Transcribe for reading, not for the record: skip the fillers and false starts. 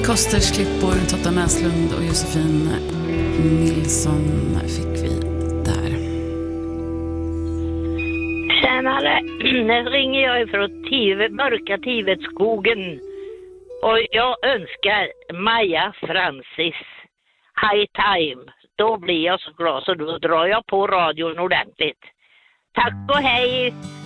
Kosters klippor, Totta Näslund och Josefin Nilsson fick vi där. Tjänare, nu ringer jag ifrån mörka Tivetskogen och jag önskar Maja Francis High Time. Då blir jag så glad så då drar jag på radion ordentligt. Tack och hej!